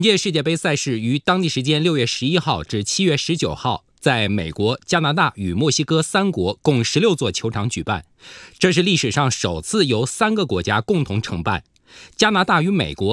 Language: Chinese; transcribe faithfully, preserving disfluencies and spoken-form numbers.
届世界杯赛事于当地时间六月十一号至七月十九号，在美国、加拿大与墨西哥三国共十六座球场举办，这是历史上首次由三个国家共同承办。加拿大与美国